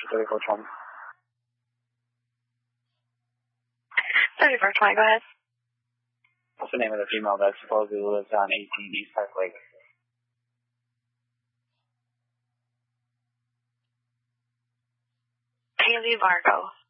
3420. 3420, go ahead. What's the name of the female that supposedly lives on 18 East Park Lake? Haley Vargo.